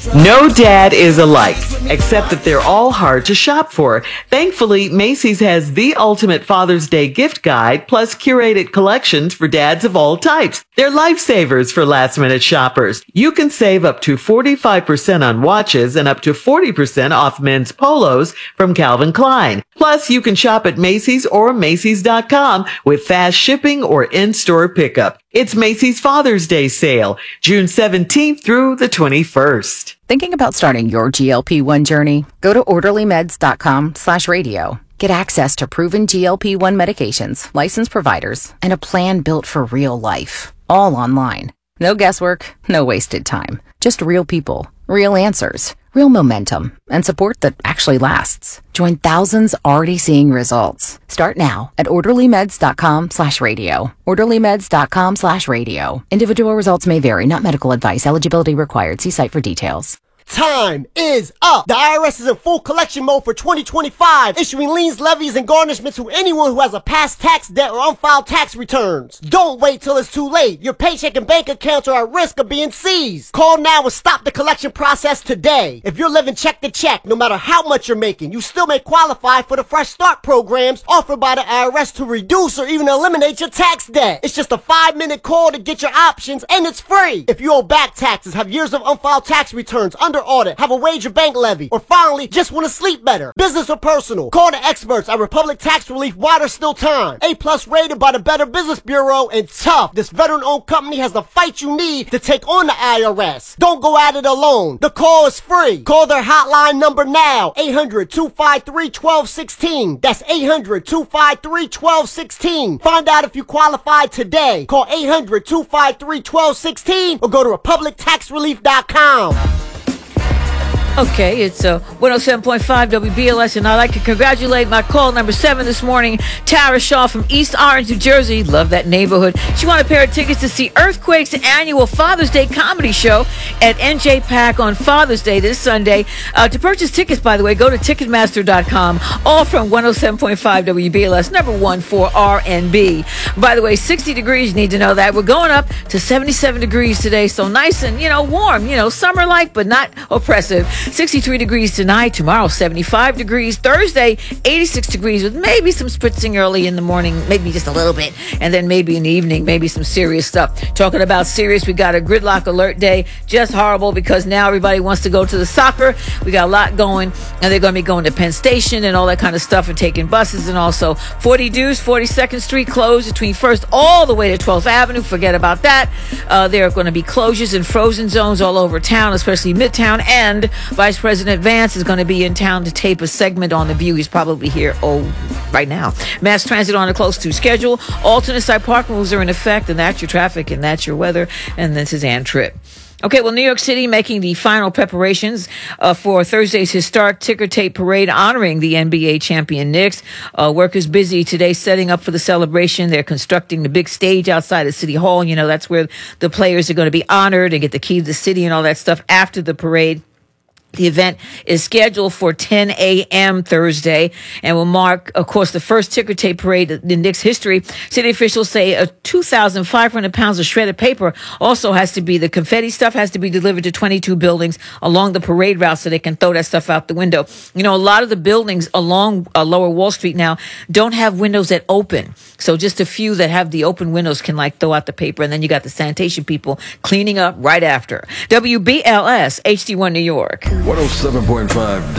No dad is alike, except that they're all hard to shop for. Thankfully, Macy's has the ultimate Father's Day gift guide, plus curated collections for dads of all types. They're lifesavers for last-minute shoppers. You can save up to 45% on watches and up to 40% off men's polos from Calvin Klein. Plus, you can shop at Macy's or Macy's.com with fast shipping or in-store pickup. It's Macy's Father's Day sale, June 17th through the 21st. Thinking about starting your GLP-1 journey? Go to orderlymeds.com/radio. Get access to proven GLP-1 medications, licensed providers, and a plan built for real life. All online. No guesswork, no wasted time. Just real people, real answers, real momentum, and support that actually lasts. Join thousands already seeing results. Start now at orderlymeds.com/radio. orderlymeds.com/radio. Individual results may vary, not medical advice. Eligibility required. See site for details. Time is up. The IRS is in full collection mode for 2025, issuing liens, levies, and garnishments to anyone who has a past tax debt or unfiled tax returns. Don't wait till it's too late. Your paycheck and bank accounts are at risk of being seized. Call now and stop the collection process today. If you're living check to check, no matter how much you're making, you still may qualify for the Fresh Start programs offered by the IRS to reduce or even eliminate your tax debt. It's just a 5-minute call to get your options, and it's free. If you owe back taxes, have years of unfiled tax returns, under audit, have a wage or bank levy, or finally just want to sleep better, business or personal, call the experts at Republic Tax Relief while there's still time. A+ rated by the Better Business Bureau, and tough. This veteran-owned company has the fight you need to take on the IRS. Don't go at it alone. The call is free. Call their hotline number now, 800-253-1216. That's 800-253-1216. Find out if you qualify today. Call 800-253-1216 or go to republictaxrelief.com. Okay, it's 107.5 WBLS, and I'd like to congratulate my call number 7 this morning, Tara Shaw from East Orange, New Jersey. Love that neighborhood. She won a pair of tickets to see Earthquake's annual Father's Day comedy show at NJ Pack on Father's Day this Sunday. To purchase tickets, by the way, go to Ticketmaster.com, all from 107.5 WBLS, number 1 for R&B. By the way, 60 degrees, you need to know that. We're going up to 77 degrees today, so nice and, warm, summer-like, but not oppressive. 63 degrees tonight. Tomorrow, 75 degrees. Thursday, 86 degrees with maybe some spritzing early in the morning, maybe just a little bit. And then maybe in the evening, maybe some serious stuff. Talking about serious, we got a gridlock alert day. Just horrible because now everybody wants to go to the soccer. We got a lot going. And they're going to be going to Penn Station and all that kind of stuff and taking buses. And also 40 Deuce, 42nd Street closed between 1st all the way to 12th Avenue. Forget about that. There are going to be closures and frozen zones all over town, especially Midtown, and Vice President Vance is going to be in town to tape a segment on The View. He's probably here, right now. Mass transit on a close to schedule. Alternate side parking rules are in effect, and that's your traffic, and that's your weather, and this is Ann Tripp. Okay, well, New York City making the final preparations for Thursday's historic ticker tape parade honoring the NBA champion Knicks. Workers busy today setting up for the celebration. They're constructing the big stage outside of City Hall. That's where the players are going to be honored and get the key to the city and all that stuff after the parade. The event is scheduled for 10 a.m. Thursday and will mark, of course, the first ticker tape parade in Knicks history. City officials say 2,500 pounds of shredded paper also has to be, the confetti stuff has to be delivered to 22 buildings along the parade route so they can throw that stuff out the window. A lot of the buildings along Lower Wall Street now don't have windows that open. So just a few that have the open windows can throw out the paper, and then you got the sanitation people cleaning up right after. WBLS, HD1 New York. 107.5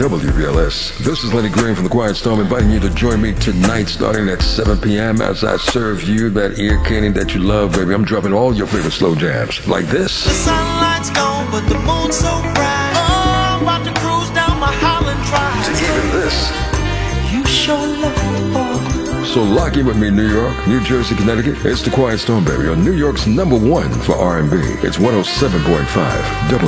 WBLS. This is Lenny Green from The Quiet Storm, inviting you to join me tonight starting at 7 p.m. as I serve you that ear candy that you love, baby. I'm dropping all your favorite slow jams like this. The sunlight's gone, but the moon's so bright. Oh, I'm about to cruise down my Holland Drive. To even this. You sure love the ball. So lock in with me, New York, New Jersey, Connecticut. It's The Quiet Storm, baby, on New York's number 1 for R&B. It's 107.5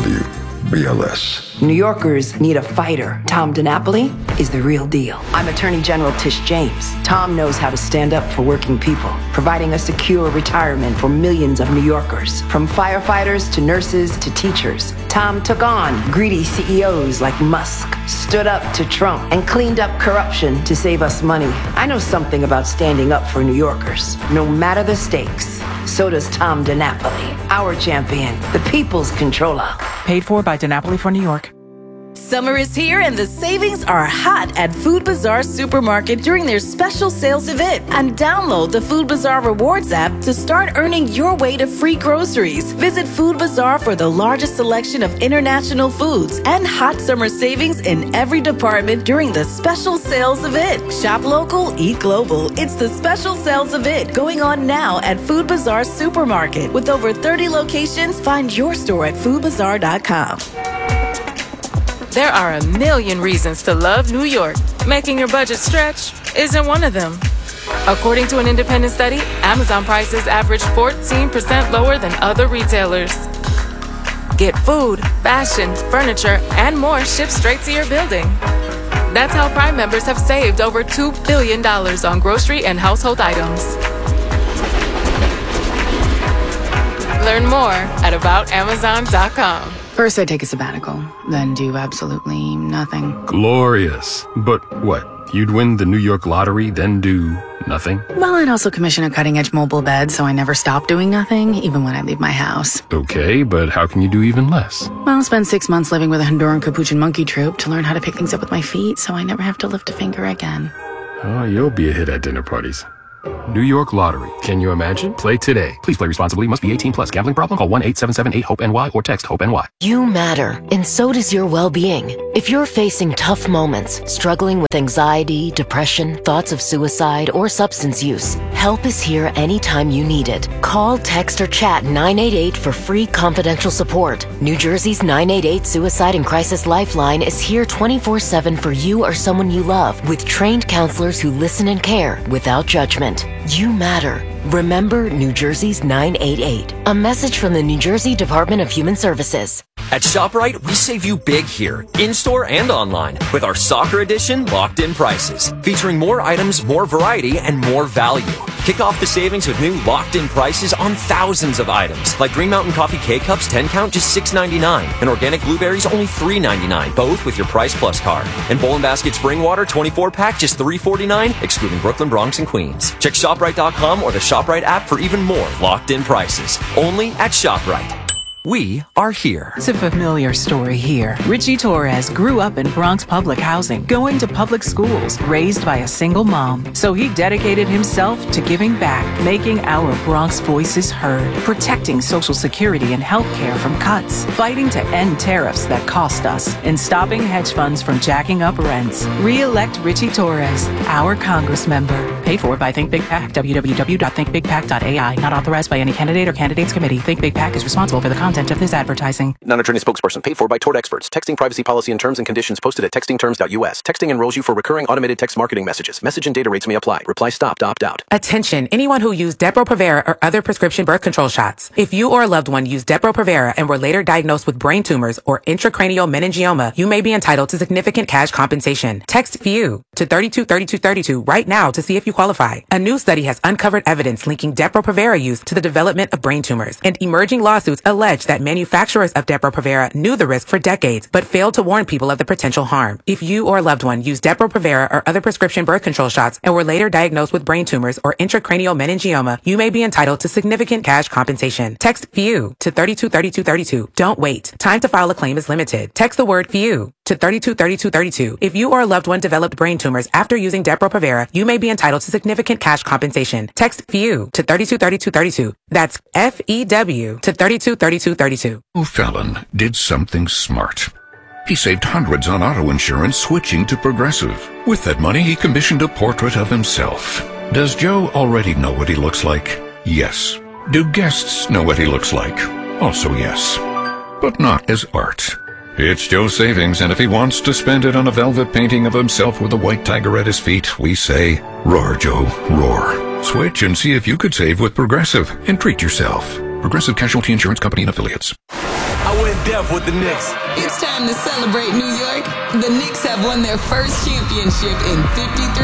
WBLS. New Yorkers need a fighter. Tom DiNapoli is the real deal. I'm Attorney General Tish James. Tom knows how to stand up for working people, providing a secure retirement for millions of New Yorkers. From firefighters to nurses to teachers, Tom took on greedy CEOs like Musk, stood up to Trump, and cleaned up corruption to save us money. I know something about standing up for New Yorkers, no matter the stakes. So does Tom DiNapoli, our champion, the people's controller. Paid for by DiNapoli for New York. Summer is here and the savings are hot at Food Bazaar Supermarket during their special sales event. And download the Food Bazaar Rewards app to start earning your way to free groceries. Visit Food Bazaar for the largest selection of international foods and hot summer savings in every department during the special sales event. Shop local, eat global. It's the special sales event going on now at Food Bazaar Supermarket. With over 30 locations, find your store at foodbazaar.com. There are a million reasons to love New York. Making your budget stretch isn't one of them. According to an independent study, Amazon prices average 14% lower than other retailers. Get food, fashion, furniture, and more shipped straight to your building. That's how Prime members have saved over $2 billion on grocery and household items. Learn more at aboutamazon.com. First, I take a sabbatical, then do absolutely nothing. Glorious. But what? You'd win the New York lottery, then do nothing? Well, I'd also commission a cutting-edge mobile bed, so I never stop doing nothing, even when I leave my house. Okay, but how can you do even less? Well, I'll spend 6 months living with a Honduran Capuchin monkey troupe to learn how to pick things up with my feet, so I never have to lift a finger again. Oh, you'll be a hit at dinner parties. New York Lottery. Can you imagine? Play today. Please play responsibly. Must be 18 plus. Gambling problem? Call 1-877-8-HOPE-NY or text HOPE-NY. You matter, and so does your well-being. If you're facing tough moments, struggling with anxiety, depression, thoughts of suicide, or substance use, help is here anytime you need it. Call, text, or chat 988 for free confidential support. New Jersey's 988 Suicide and Crisis Lifeline is here 24/7 for you or someone you love, with trained counselors who listen and care without judgment. You matter. Remember New Jersey's 988. A message from the New Jersey Department of Human Services. At ShopRite, we save you big here, in-store and online, with our Soccer Edition locked-in prices, featuring more items, more variety, and more value. Kick off the savings with new locked-in prices on thousands of items, like Green Mountain Coffee K-Cups 10-count just $6.99, and organic blueberries only $3.99, both with your Price Plus card. And Bowl & Basket Spring Water 24-pack just $3.49, excluding Brooklyn, Bronx, and Queens. Check ShopRite.com or the ShopRite app for even more locked-in prices, only at ShopRite. We are here. It's a familiar story here. Richie Torres grew up in Bronx public housing, going to public schools, raised by a single mom. So he dedicated himself to giving back, making our Bronx voices heard, protecting Social Security and health care from cuts, fighting to end tariffs that cost us, and stopping hedge funds from jacking up rents. Re-elect Richie Torres, our Congress member. Paid for by Think Big PAC, www.thinkbigpac.ai. Not authorized by any candidate or candidates committee. Think Big PAC is responsible for the content of this advertising. Non-attorney spokesperson paid for by Tort Experts. Texting privacy policy and terms and conditions posted at textingterms.us. Texting enrolls you for recurring automated text marketing messages. Message and data rates may apply. Reply stop to opt out. Attention, anyone who used Depo-Provera or other prescription birth control shots. If you or a loved one used Depo-Provera and were later diagnosed with brain tumors or intracranial meningioma, you may be entitled to significant cash compensation. Text FEW to 323232 right now to see if you qualify. A new study has uncovered evidence linking Depo-Provera use to the development of brain tumors, and emerging lawsuits allege that manufacturers of Depo-Provera knew the risk for decades, but failed to warn people of the potential harm. If you or a loved one used Depo-Provera or other prescription birth control shots and were later diagnosed with brain tumors or intracranial meningioma, you may be entitled to significant cash compensation. Text FEW to 323232. Don't wait. Time to file a claim is limited. Text the word FEW to 323232. If you or a loved one developed brain tumors after using Depo-Provera, you may be entitled to significant cash compensation. Text FEW to 323232. That's FEW to 323232. Fallon did something smart. He saved hundreds on auto insurance switching to Progressive. With that money, he commissioned a portrait of himself. Does Joe already know what he looks like? Yes. Do guests know what he looks like? Also yes. But not as art. It's Joe's savings, and if he wants to spend it on a velvet painting of himself with a white tiger at his feet, we say, roar, Joe, roar. Switch and see if you could save with Progressive and treat yourself. Progressive Casualty Insurance Company and Affiliates. I went deaf with the Knicks. It's time to celebrate, New York. The Knicks have won their first championship in 53